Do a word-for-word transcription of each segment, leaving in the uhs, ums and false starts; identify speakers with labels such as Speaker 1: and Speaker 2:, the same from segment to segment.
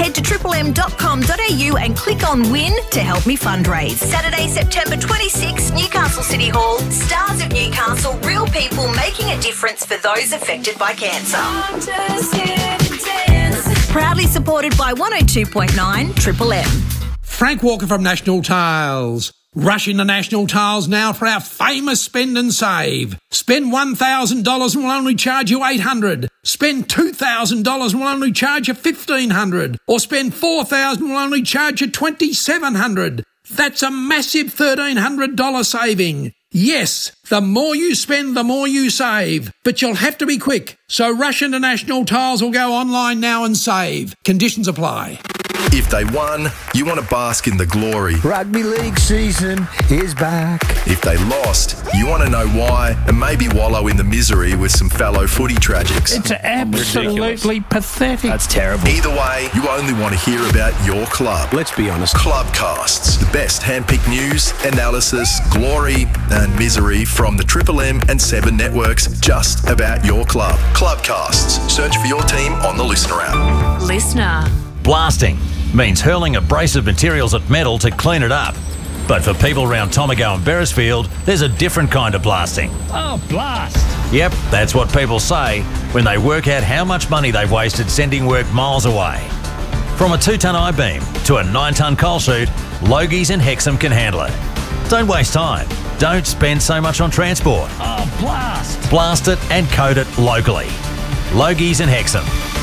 Speaker 1: head to triple m dot com dot a u and click on Win to help me fundraise. Saturday, September twenty-sixth, Newcastle City Hall. Stars of Newcastle, real people making a difference for those affected by cancer. I'm just here to dance. Proudly supported by one oh two point nine Triple M.
Speaker 2: Frank Walker from National Tiles. Rush into National Tiles now for our famous spend and save. Spend one thousand dollars and we'll only charge you eight hundred dollars. Spend two thousand dollars and we'll only charge you fifteen hundred dollars. Or spend four thousand dollars and we'll only charge you twenty-seven hundred dollars. That's a massive thirteen hundred dollars saving. Yes, the more you spend, the more you save. But you'll have to be quick. So rush into National Tiles or go online now and save. Conditions apply.
Speaker 3: If they won, you want to bask in the glory.
Speaker 4: Rugby league season is back.
Speaker 3: If they lost, you want to know why and maybe wallow in the misery with some fellow footy tragics.
Speaker 5: It's absolutely pathetic.
Speaker 4: That's terrible.
Speaker 3: Either way, you only want to hear about your club.
Speaker 4: Let's be honest.
Speaker 3: Clubcasts, the best handpicked news, analysis, glory and misery from the Triple M and Seven networks just about your club. Clubcasts. Search for your team on the Listener app.
Speaker 1: Listener.
Speaker 6: Blasting means hurling abrasive materials at metal to clean it up. But for people around Tomago and Beresfield, there's a different kind of blasting.
Speaker 5: Oh, blast.
Speaker 6: Yep, that's what people say when they work out how much money they've wasted sending work miles away. From a two-tonne I-beam to a nine-tonne coal chute, Logies and Hexham can handle it. Don't waste time. Don't spend so much on transport.
Speaker 5: Oh, blast.
Speaker 6: Blast it and coat it locally. Logies and Hexham.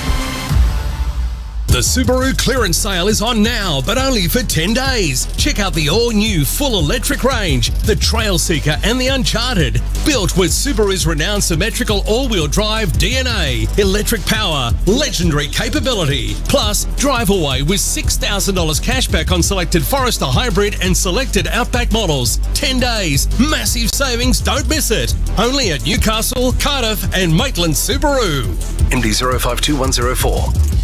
Speaker 7: The Subaru clearance sale is on now, but only for ten days. Check out the all-new full electric range, the Trail Seeker and the Uncharted. Built with Subaru's renowned symmetrical all-wheel drive D N A, electric power, legendary capability. Plus, drive away with six thousand dollars cashback on selected Forester Hybrid and selected Outback models. ten days, massive savings, don't miss it. Only at Newcastle, Cardiff and Maitland Subaru.
Speaker 3: M D zero five two one zero four.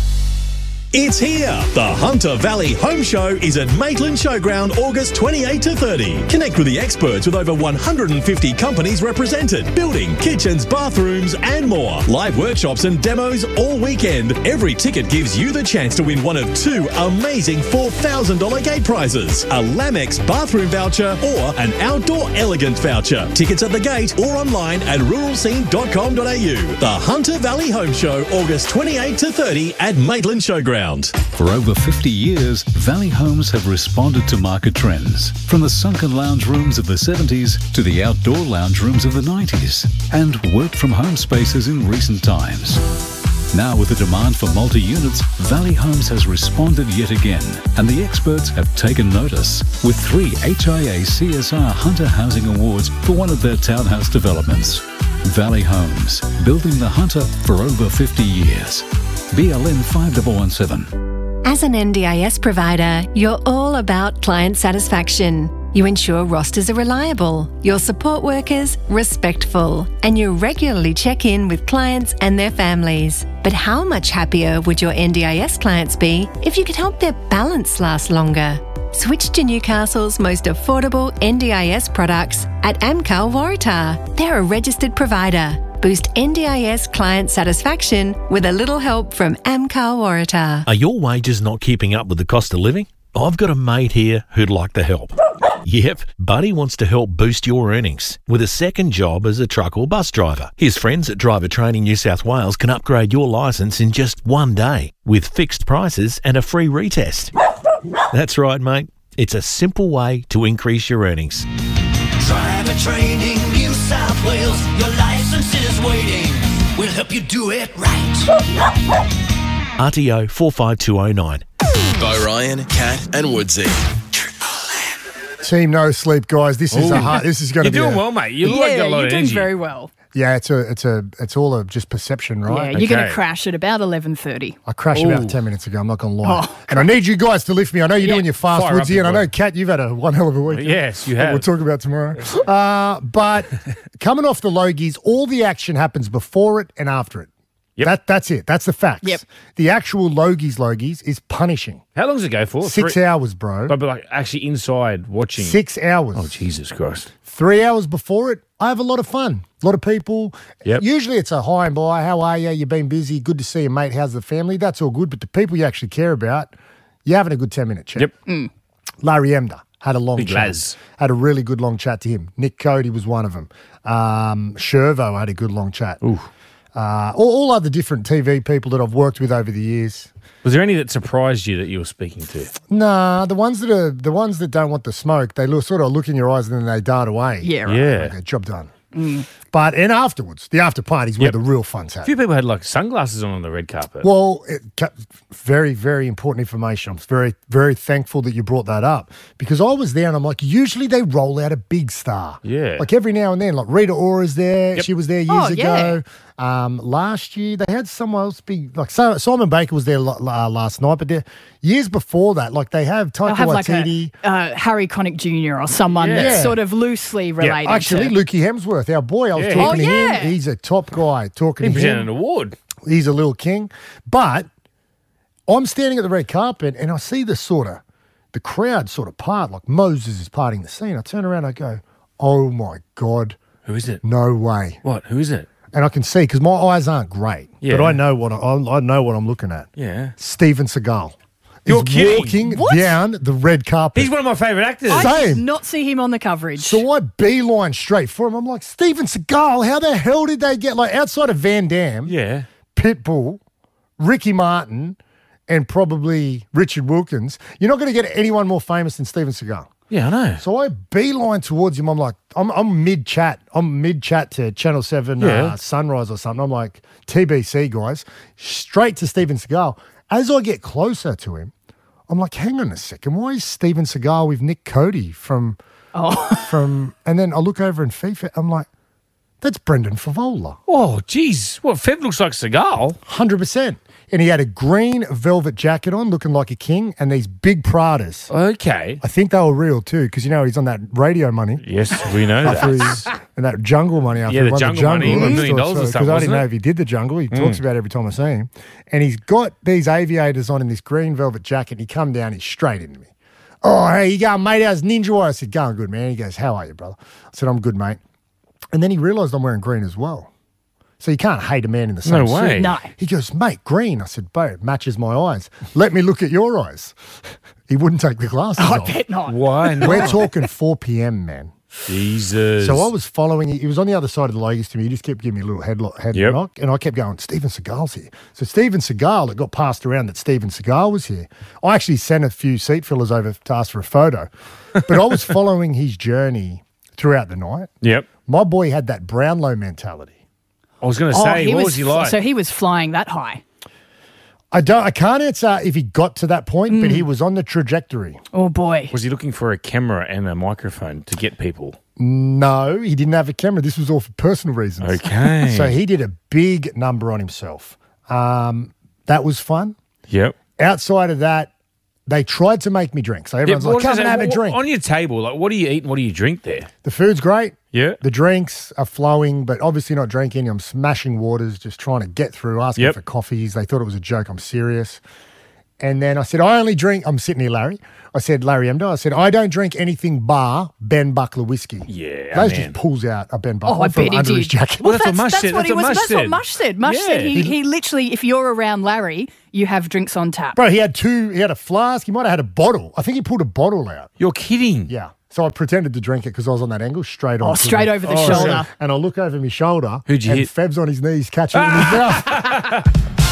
Speaker 8: It's here! The Hunter Valley Home Show is at Maitland Showground August twenty-eighth to thirtieth. Connect with the experts with over one hundred fifty companies represented. Building, kitchens, bathrooms and more. Live workshops and demos all weekend. Every ticket gives you the chance to win one of two amazing four thousand dollars gate prizes. A Lamex bathroom voucher or an Outdoor Elegance voucher. Tickets at the gate or online at rural scene dot com dot a u. The Hunter Valley Home Show August twenty-eighth to thirtieth at Maitland Showground.
Speaker 9: For over fifty years, Valley Homes have responded to market trends, from the sunken lounge rooms of the seventies to the outdoor lounge rooms of the nineties, and work from home spaces in recent times. Now with the demand for multi-units, Valley Homes has responded yet again, and the experts have taken notice with three H I A C S R Hunter Housing Awards for one of their townhouse developments. Valley Homes, building the Hunter for over fifty years. B L N five one one seven.
Speaker 10: As an N D I S provider, you're all about client satisfaction. You ensure rosters are reliable, your support workers respectful, and you regularly check in with clients and their families. But how much happier would your N D I S clients be if you could help their balance last longer? Switch to Newcastle's most affordable N D I S products at Amcal Waratah. They're a registered provider. Boost N D I S client satisfaction with a little help from Amcal Waratah.
Speaker 11: Are your wages not keeping up with the cost of living? I've got a mate here who'd like to help. Yep, Buddy wants to help boost your earnings with a second job as a truck or bus driver. His friends at Driver Training New South Wales can upgrade your licence in just one day with fixed prices and a free retest. That's right, mate. It's a simple way to increase your earnings.
Speaker 12: Driver Training New South Wales, your licence is waiting. We'll help you do it right.
Speaker 11: R T O four five two oh nine.
Speaker 13: Bo Ryan, Kat and Woodsy.
Speaker 14: Team No Sleep, guys. This is
Speaker 5: Ooh.
Speaker 14: a hard, this is going to
Speaker 5: You're
Speaker 14: be
Speaker 5: doing
Speaker 14: a,
Speaker 5: well, mate. You
Speaker 15: yeah,
Speaker 5: like a lot
Speaker 15: you're
Speaker 5: of
Speaker 15: doing
Speaker 5: energy.
Speaker 15: very well.
Speaker 14: Yeah, it's a, it's a, it's all a just perception, right?
Speaker 15: Yeah, you're going to crash at about eleven thirty.
Speaker 14: I crashed
Speaker 15: Ooh.
Speaker 14: about ten minutes ago. I'm not going to lie.
Speaker 15: Oh,
Speaker 14: and I need you guys to lift me. I know you're
Speaker 15: Yeah.
Speaker 14: doing your fast,
Speaker 5: Fire
Speaker 14: Woodsy,
Speaker 5: up,
Speaker 14: and I
Speaker 5: boy.
Speaker 14: know, Kat, you've had a one hell of a week.
Speaker 5: Yes, you
Speaker 14: that
Speaker 5: have.
Speaker 14: We'll talk about tomorrow. Uh, but coming off the Logies, all the action happens before it and after it.
Speaker 16: Yep.
Speaker 14: That That's it. That's the facts.
Speaker 15: Yep.
Speaker 14: The actual Logies Logies is punishing.
Speaker 16: How long does it go for?
Speaker 14: Six
Speaker 16: Three-
Speaker 14: hours, bro.
Speaker 16: But, but like actually inside watching.
Speaker 14: Six hours.
Speaker 16: Oh, Jesus Christ.
Speaker 14: Three hours before it, I have a lot of fun. A lot of people.
Speaker 16: Yep.
Speaker 14: Usually it's a hi and bye. How are you? You've been busy. Good to see you, mate. How's the family? That's all good. But the people you actually care about, you're having a good ten-minute chat.
Speaker 16: Yep.
Speaker 15: Mm.
Speaker 14: Larry Emder had a long
Speaker 16: Big
Speaker 14: chat.
Speaker 16: Laz.
Speaker 14: Had a really good long chat to him. Nick Cody was one of them. Um, Shervo had a good long chat.
Speaker 16: Ooh.
Speaker 14: Uh, all, all other different T V people that I've worked with over the years.
Speaker 16: Was there any that surprised you that you were speaking to?
Speaker 14: Nah, the ones that are the ones that don't want the smoke, they look, sort of look in your eyes and then they dart away.
Speaker 15: Yeah, right.
Speaker 16: Yeah.
Speaker 14: Okay, job done.
Speaker 15: Mm.
Speaker 14: But and afterwards, the after party's where
Speaker 16: Yep.
Speaker 14: the real fun's
Speaker 16: A
Speaker 14: happening.
Speaker 16: few people had like sunglasses on on the red carpet.
Speaker 14: Well, it, ca- very, very important information. I'm very, very thankful that you brought that up because I was there and I'm like, usually they roll out a big star.
Speaker 16: Yeah.
Speaker 14: Like every now and then, like Rita Ora's there.
Speaker 16: Yep.
Speaker 14: She was there years
Speaker 15: Oh, yeah.
Speaker 14: ago. Um, last year, they had someone else be like Si- Simon Baker was there la- la- last night, but there, years before that, like they have
Speaker 15: They'll
Speaker 14: Taika
Speaker 15: have like
Speaker 14: Waititi.
Speaker 15: a uh, Harry Connick Junior or someone
Speaker 16: Yeah.
Speaker 15: that's
Speaker 14: Yeah.
Speaker 15: sort of loosely related.
Speaker 14: Actually,
Speaker 15: to...
Speaker 14: Lukey Hemsworth, our boy, I was
Speaker 16: Yeah.
Speaker 14: talking
Speaker 15: Oh,
Speaker 14: to
Speaker 15: yeah.
Speaker 14: him. He's a top guy. Talking
Speaker 16: he
Speaker 14: to
Speaker 16: presented
Speaker 14: him.
Speaker 16: an award.
Speaker 14: He's a little king. But I'm standing at the red carpet and I see the sort of, the crowd sort of part, like Moses is parting the scene. I turn around and I go, oh my God,
Speaker 16: Who is it?
Speaker 14: no way.
Speaker 16: What? Who is it?
Speaker 14: And I can see, because my eyes aren't great,
Speaker 16: Yeah.
Speaker 14: but I know what I, I know what I'm looking at.
Speaker 16: Yeah.
Speaker 14: Steven Seagal.
Speaker 16: You're
Speaker 14: is
Speaker 16: kidding.
Speaker 14: walking
Speaker 15: What?
Speaker 14: down the red carpet.
Speaker 16: He's one of my favourite actors.
Speaker 15: I did
Speaker 14: Same.
Speaker 15: not see him on the coverage.
Speaker 14: So I beeline straight for him. I'm like, Steven Seagal, how the hell did they get, like, outside of Van Damme,
Speaker 16: Yeah.
Speaker 14: Pitbull, Ricky Martin, and probably Richard Wilkins, you're not going to get anyone more famous than Steven Seagal.
Speaker 16: Yeah, I know.
Speaker 14: So I beeline towards him. I'm like, I'm, I'm mid chat. I'm mid chat to Channel seven
Speaker 16: Yeah.
Speaker 14: uh, Sunrise or something. I'm like, T B C, guys, straight to Steven Seagal. As I get closer to him, I'm like, hang on a second. Why is Steven Seagal with Nick Cody from,
Speaker 15: Oh.
Speaker 14: from, and then I look over in FIFA. I'm like, that's Brendan Favola.
Speaker 16: Oh, geez. What, Fev looks like Seagal?
Speaker 14: one hundred percent. And he had a green velvet jacket on, looking like a king, and these big Pradas.
Speaker 16: Okay.
Speaker 14: I think they were real too, because you know he's on that radio money.
Speaker 16: Yes, we know
Speaker 14: After
Speaker 16: that.
Speaker 14: he's, and that jungle money after
Speaker 16: Yeah,
Speaker 14: he
Speaker 16: the
Speaker 14: won
Speaker 16: jungle
Speaker 14: the jungle.
Speaker 16: money, one million dollars or something,
Speaker 14: Because I
Speaker 16: wasn't
Speaker 14: didn't know
Speaker 16: it?
Speaker 14: if he did the jungle. He talks about it every time I see him. And he's got these aviators on in this green velvet jacket. And he come down, he's straight into me. Oh, hey, you going, mate? How's Ninja Warrior? I said, going good, man. He goes, how are you, brother? I said, I'm good, mate. And then he realised I'm wearing green as well. So you can't hate a man in the same
Speaker 16: No way.
Speaker 14: suit.
Speaker 15: No.
Speaker 14: He goes, mate, green. I said, bo, it matches my eyes. Let me look at your eyes. He wouldn't take the glasses
Speaker 15: I
Speaker 14: off.
Speaker 15: bet not.
Speaker 16: Why not?
Speaker 14: We're talking four p.m., man.
Speaker 16: Jesus.
Speaker 14: So I was following, he was on the other side of the Logies to me. He just kept giving me a little head, head
Speaker 16: Yep.
Speaker 14: knock. And I kept going, Steven Seagal's here. So Steven Seagal, it got passed around that Steven Seagal was here. I actually sent a few seat fillers over to ask for a photo. But I was following his journey throughout the night.
Speaker 16: Yep.
Speaker 14: My boy had that Brownlow mentality.
Speaker 16: I was going to
Speaker 15: Oh,
Speaker 16: say,
Speaker 15: he
Speaker 16: what was he like?
Speaker 15: So he was flying that high.
Speaker 14: I don't. I can't answer if he got to that point, but he was on the trajectory.
Speaker 15: Oh, boy.
Speaker 16: Was he looking for a camera and a microphone to get people?
Speaker 14: No, he didn't have a camera. This was all for personal reasons.
Speaker 16: Okay.
Speaker 14: So he did a big number on himself. Um, that was fun.
Speaker 16: Yep.
Speaker 14: Outside of that, they tried to make me drink. So everyone's
Speaker 16: Yeah,
Speaker 14: like,
Speaker 16: what
Speaker 14: come
Speaker 16: is
Speaker 14: and
Speaker 16: it-
Speaker 14: have a
Speaker 16: what-
Speaker 14: drink.
Speaker 16: On your table, like, what do you eat and what do you drink there?
Speaker 14: The food's great.
Speaker 16: Yeah.
Speaker 14: The drinks are flowing, but obviously not drinking. I'm smashing waters, just trying to get through, asking
Speaker 16: Yep.
Speaker 14: for coffees. They thought it was a joke. I'm serious. And then I said, I only drink, I'm sitting here, Larry. I said, Larry Emdo, I said, I don't drink anything bar Ben Buckler whiskey.
Speaker 16: Yeah,
Speaker 14: Those
Speaker 16: man.
Speaker 14: just pulls out a Ben Buckler
Speaker 15: Oh, I
Speaker 14: from
Speaker 15: bet he
Speaker 14: under his
Speaker 15: did.
Speaker 14: jacket.
Speaker 15: Well,
Speaker 16: that's what
Speaker 15: that's,
Speaker 16: Mush
Speaker 15: that's
Speaker 16: said.
Speaker 15: what
Speaker 16: That's
Speaker 15: he
Speaker 16: what
Speaker 15: was.
Speaker 16: Mush
Speaker 15: That's
Speaker 16: said.
Speaker 15: what Mush said. Mush
Speaker 16: Yeah.
Speaker 15: said he, he literally, if you're around Larry, you have drinks on tap.
Speaker 14: Bro, he had two, he had a flask, he might have had a bottle. I think he pulled a bottle out.
Speaker 16: You're kidding.
Speaker 14: Yeah. So I pretended to drink it because I was on that angle, straight on.
Speaker 15: Oh,
Speaker 14: to
Speaker 15: straight
Speaker 14: the-
Speaker 15: over the shoulder.
Speaker 14: And I look over my shoulder.
Speaker 16: Who'd you
Speaker 14: and
Speaker 16: hit?
Speaker 14: Feb's on his knees catching it in his mouth.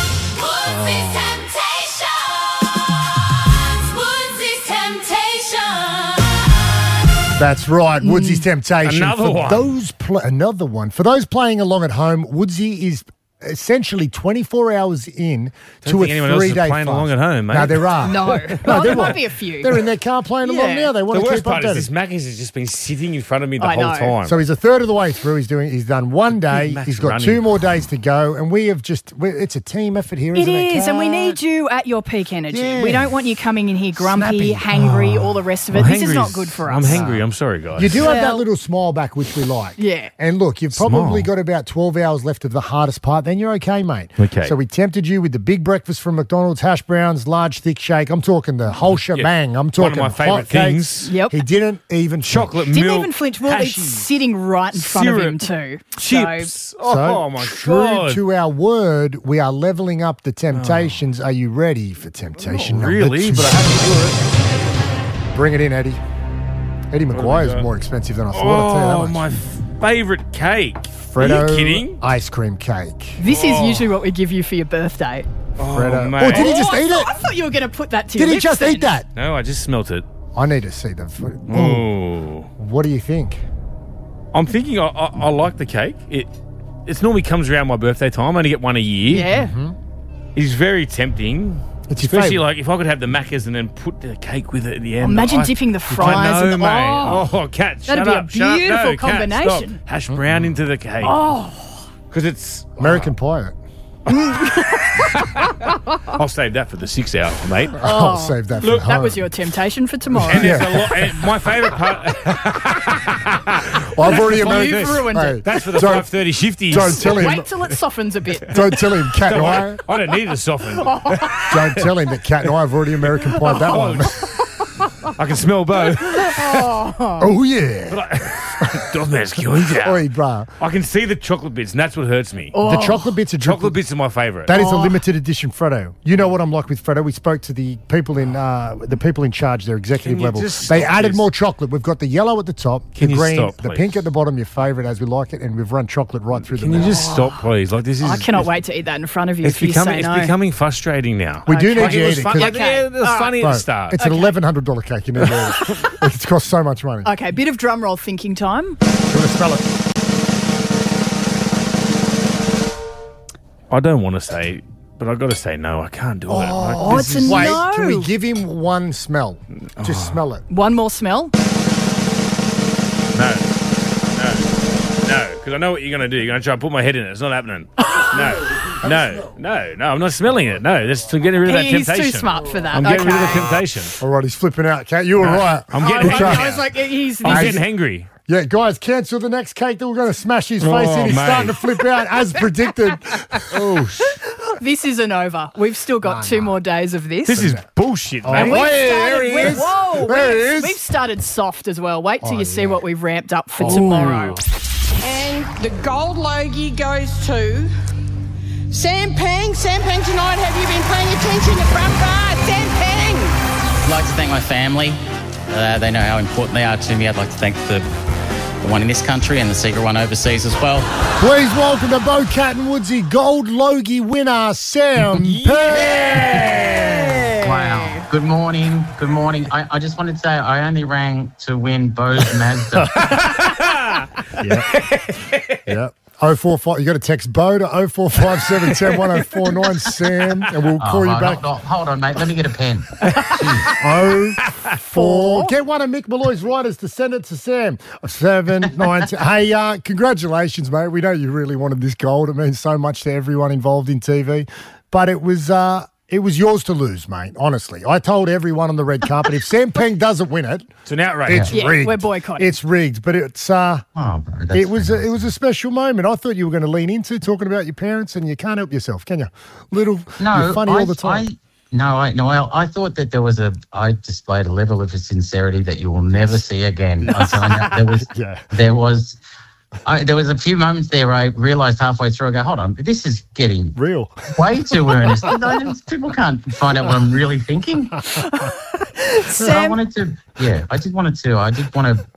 Speaker 14: That's right, Woodsy's Temptation.
Speaker 16: Another
Speaker 14: For
Speaker 16: one.
Speaker 14: Those pl- another one. For those playing along at home, Woodsy is essentially twenty-four hours in
Speaker 16: Don't
Speaker 14: to a
Speaker 16: think anyone else is
Speaker 14: three-day
Speaker 16: playing
Speaker 14: fast.
Speaker 16: along at home, mate.
Speaker 14: No, there are.
Speaker 15: No.
Speaker 14: no
Speaker 15: Oh,
Speaker 14: there
Speaker 15: there might
Speaker 14: were.
Speaker 15: be a few.
Speaker 14: They're in their car playing along
Speaker 15: Yeah.
Speaker 14: now. They want
Speaker 16: The
Speaker 14: to
Speaker 16: worst
Speaker 14: keep up
Speaker 16: part
Speaker 14: to
Speaker 16: is
Speaker 14: it.
Speaker 16: this Maccas has just been sitting in front of me the
Speaker 15: I
Speaker 16: whole
Speaker 15: know.
Speaker 16: time.
Speaker 14: So he's a third of the way through. He's doing. He's done one day.
Speaker 16: Max
Speaker 14: He's got
Speaker 16: running.
Speaker 14: two more days to go, and we have just. we it's a team effort here,
Speaker 15: It
Speaker 14: isn't it?
Speaker 15: is, and we
Speaker 14: Kat?
Speaker 15: need you at your peak energy.
Speaker 14: Yeah.
Speaker 15: We don't want you coming in here grumpy,
Speaker 14: Snappy.
Speaker 15: hangry, all the rest of it.
Speaker 16: I'm
Speaker 15: This is
Speaker 16: hangry
Speaker 15: not
Speaker 16: as-
Speaker 15: good for
Speaker 16: I'm
Speaker 15: us.
Speaker 16: hangry. I'm sorry, guys.
Speaker 14: You do have that
Speaker 15: Well-
Speaker 14: little smile back, which we like.
Speaker 15: Yeah.
Speaker 14: And look, you've probably
Speaker 16: Smile.
Speaker 14: got about twelve hours left of the hardest part. then you're okay, mate.
Speaker 16: Okay.
Speaker 14: So we tempted you with the big breakfast from McDonald's, hash browns, large thick shake. I'm talking the whole shebang. I'm talking
Speaker 16: One of my favourite
Speaker 14: hot cakes.
Speaker 16: things.
Speaker 15: Yep.
Speaker 14: He didn't even
Speaker 16: Chocolate
Speaker 14: flinch.
Speaker 15: Didn't
Speaker 16: milk.
Speaker 15: even flinch. Well, it's
Speaker 16: Hashy.
Speaker 15: sitting right in front of him
Speaker 16: Syrup.
Speaker 15: too.
Speaker 16: Chips.
Speaker 15: So,
Speaker 16: Oh,
Speaker 14: So,
Speaker 16: my
Speaker 14: true
Speaker 16: God.
Speaker 14: to our word, we are leveling up the temptations. Are you ready for temptation number
Speaker 16: Really?
Speaker 14: two?
Speaker 16: But I have to do it.
Speaker 14: Bring it in, Eddie. Eddie Maguire is
Speaker 16: got?
Speaker 14: more expensive than I thought. I'll tell you that
Speaker 16: Oh,
Speaker 14: much.
Speaker 16: my favourite cake.
Speaker 14: Freddo
Speaker 16: Are you kidding?
Speaker 14: ice cream cake.
Speaker 15: this is
Speaker 16: Oh.
Speaker 15: usually what we give you for your birthday.
Speaker 14: Freddo.
Speaker 16: Oh, mate.
Speaker 14: Oh, did he just
Speaker 15: Oh, I
Speaker 14: eat
Speaker 15: thought-
Speaker 14: it?
Speaker 15: I thought you were going to put that to
Speaker 14: Did
Speaker 15: your
Speaker 14: he
Speaker 15: lips
Speaker 14: just
Speaker 15: then.
Speaker 14: eat that?
Speaker 16: No, I just smelt it.
Speaker 14: I need to see the. f-
Speaker 16: Oh.
Speaker 14: What do you think?
Speaker 16: I'm thinking I, I, I like the cake. It It's normally comes around my birthday time. I only get one a year.
Speaker 15: Yeah.
Speaker 16: It's very tempting.
Speaker 14: It's your
Speaker 16: Especially
Speaker 14: favourite.
Speaker 16: like if I could have the Maccas and then put the cake with it at the end.
Speaker 15: Imagine
Speaker 16: I-
Speaker 15: dipping the
Speaker 16: I
Speaker 15: fries
Speaker 16: know,
Speaker 15: and the-
Speaker 16: mate.
Speaker 15: oh.
Speaker 16: Oh, cat,
Speaker 15: That'd
Speaker 16: shut
Speaker 15: be a
Speaker 16: up, shut up.
Speaker 15: beautiful
Speaker 16: No, Kat,
Speaker 15: combination.
Speaker 16: stop. Hash brown into the cake.
Speaker 15: Oh.
Speaker 16: Because it's...
Speaker 14: American Pie.
Speaker 16: I'll save that for the six hour, mate.
Speaker 14: I'll save that for
Speaker 15: Look,
Speaker 14: home.
Speaker 15: that was your temptation for tomorrow.
Speaker 16: And there's a lot. And my favourite part.
Speaker 14: I've already
Speaker 15: You've
Speaker 14: American.
Speaker 15: ruined it.
Speaker 16: That's for the
Speaker 14: Don't-
Speaker 16: five thirty shifties.
Speaker 14: Don't tell him.
Speaker 15: Wait till it softens a bit.
Speaker 14: Don't tell him, Cat and I.
Speaker 16: I don't need it to soften.
Speaker 14: Don't tell him that Cat and I have already American Pie that one.
Speaker 16: I can smell both.
Speaker 14: Oh yeah.
Speaker 16: Doesn't killing
Speaker 14: Oi, bruh.
Speaker 16: I can see the chocolate bits, and that's what hurts me.
Speaker 15: Oh.
Speaker 14: The chocolate bits are
Speaker 16: Chocolate bits are my favourite.
Speaker 14: That is a limited edition Freddo. You know what I'm like with Freddo. We spoke to the people in uh, the people in charge, their executive
Speaker 16: Can you
Speaker 14: level.
Speaker 16: just
Speaker 14: They
Speaker 16: stop
Speaker 14: added
Speaker 16: this?
Speaker 14: more chocolate. We've got the yellow at the top,
Speaker 16: Can
Speaker 14: the
Speaker 16: you
Speaker 14: green,
Speaker 16: stop,
Speaker 14: the
Speaker 16: please?
Speaker 14: pink at the bottom, your favourite as we like it, and we've run chocolate right through
Speaker 16: Can
Speaker 14: the
Speaker 16: you
Speaker 14: middle.
Speaker 16: just stop, please? Like this is.
Speaker 15: I cannot
Speaker 16: it's,
Speaker 15: wait to eat that in front of you
Speaker 16: It's
Speaker 15: if you
Speaker 16: becoming.
Speaker 15: say
Speaker 16: It's
Speaker 15: no.
Speaker 16: becoming frustrating now.
Speaker 14: We do
Speaker 15: Okay.
Speaker 14: need
Speaker 16: Like
Speaker 14: you
Speaker 16: it
Speaker 14: to
Speaker 16: was
Speaker 14: eat it.
Speaker 16: fun,
Speaker 14: 'cause-
Speaker 16: like, yeah, it was
Speaker 15: All
Speaker 16: funny at
Speaker 14: Bro,
Speaker 16: the start.
Speaker 14: it's an eleven hundred dollars cake. You need to eat it. It's cost so much money.
Speaker 15: Okay, bit of drum roll thinking time.
Speaker 14: You want to smell it?
Speaker 16: I don't want to say, but I got to say no. I can't do it. Like,
Speaker 15: Oh,
Speaker 16: this
Speaker 15: it's
Speaker 16: is-
Speaker 15: a
Speaker 14: Wait,
Speaker 15: no.
Speaker 14: can we give him one smell? Just smell it.
Speaker 15: One more smell.
Speaker 16: No, no, no. Because I know what you're going to do. You're going to try and put my head in it. It's not happening. No, no, no, no. I'm not smelling it. No, that's to get rid of that
Speaker 15: He's
Speaker 16: temptation.
Speaker 15: too smart for that.
Speaker 16: I'm getting rid of the
Speaker 15: Okay.
Speaker 16: temptation.
Speaker 14: All right, he's flipping out, Cat. You were right.
Speaker 16: I'm
Speaker 15: I,
Speaker 16: getting
Speaker 15: I,
Speaker 16: hangry.
Speaker 15: I was like, he's.
Speaker 16: I'm
Speaker 15: this
Speaker 16: getting
Speaker 15: is-
Speaker 16: hangry.
Speaker 14: Yeah, guys, cancel the next cake that we're going to smash his face
Speaker 16: Oh,
Speaker 14: in. He's
Speaker 16: mate.
Speaker 14: starting to flip out as predicted. Oh,
Speaker 15: This isn't over. We've still got two more days of this.
Speaker 16: This is bullshit,
Speaker 14: Oh,
Speaker 16: mate.
Speaker 15: We've
Speaker 14: wait,
Speaker 15: started,
Speaker 14: there he
Speaker 15: we've-
Speaker 14: is.
Speaker 15: Whoa,
Speaker 14: There
Speaker 15: we've,
Speaker 14: he is.
Speaker 15: we've started soft as well. Wait till
Speaker 14: Oh,
Speaker 15: you see
Speaker 14: yeah.
Speaker 15: what we've ramped up for tomorrow.
Speaker 17: And the gold logie goes to Sam Pang. Sam Pang tonight, have you been paying attention to front bar? Sam Pang!
Speaker 18: I'd like to thank my family. Uh, they know how important they are to me. I'd like to thank the, the one in this country and the secret one overseas as well.
Speaker 14: please welcome to Bo Cat and Woodsy Gold Logie winner, Sam Pang.
Speaker 18: Wow. Good morning. Good morning. I, I just wanted to say I only rang to win Bo's Mazda.
Speaker 14: Yep. Yep. oh four five, you got to text Bo to oh four five seven, one oh one oh four nine, Sam, and we'll call
Speaker 18: Oh,
Speaker 14: you
Speaker 18: hold,
Speaker 14: back.
Speaker 18: Hold, hold on, mate. Let me get a pen.
Speaker 14: Oh four. Get one of Mick Malloy's writers to send it to Sam. Seven nine. Ten. Hey, uh, congratulations, mate. We know you really wanted this gold. It means so much to everyone involved in T V. But it was uh, it was yours to lose, mate. Honestly, I told everyone on the red carpet if Sam Pang doesn't win it,
Speaker 16: It's an outrage.
Speaker 14: it's
Speaker 15: Yeah,
Speaker 14: rigged.
Speaker 15: we're boycotting.
Speaker 14: It's rigged. But it's uh,
Speaker 18: Oh, bro, that's
Speaker 14: it was
Speaker 18: very
Speaker 14: a, it was a special moment. I thought you were going to lean into talking about your parents, and you can't help yourself, can you? Little,
Speaker 18: No,
Speaker 14: you're funny
Speaker 18: I,
Speaker 14: all the time.
Speaker 18: I, no, I, no, I, I thought that there was a, I displayed a level of sincerity that you will never see again. I'm telling you, there was,
Speaker 14: Yeah.
Speaker 18: there was, I, there was a few moments there where I realised halfway through, I go, hold on, this is getting
Speaker 14: Real.
Speaker 18: way too earnest. People can't find out what I'm really thinking. So I
Speaker 15: Sam,
Speaker 18: wanted to, yeah, I did wanted to, I did want to